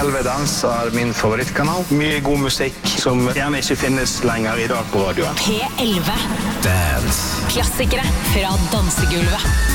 LV Dans er min favorittkanal. Mye god musikk som gjerne ikke finnes lenger i dag på radioen. P11. Dance. Klassikere fra dansegulvet.